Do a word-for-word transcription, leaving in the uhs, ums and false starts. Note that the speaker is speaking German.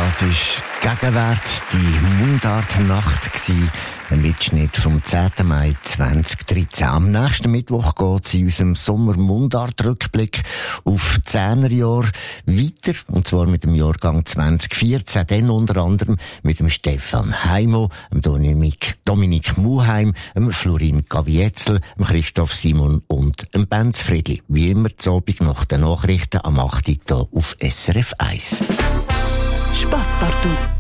Das ist Gegenwart, die Mundartnacht gsi. Ein Mitschnitt vom zehnten Mai zweitausenddreizehn. Am nächsten Mittwoch geht es in unserem Sommer-Mundart-Rückblick auf Zehnerjahre weiter. Und zwar mit dem Jahrgang zweitausendvierzehn. Dann unter anderem mit dem Stefan Heimo, dem Dominik, Dominik Muheim, dem Florin Gavietzel, dem Christoph Simon und dem Benz Friedli. Wie immer zu Abend nach den Nachrichten am acht Uhr hier auf S R F eins. Spasspartout.